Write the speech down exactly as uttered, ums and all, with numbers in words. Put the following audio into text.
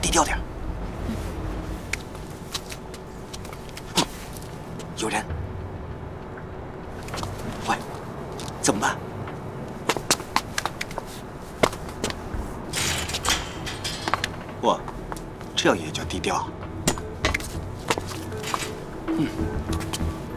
低调点。嗯，有人。喂，怎么办？哇，这样也叫低调啊？嗯。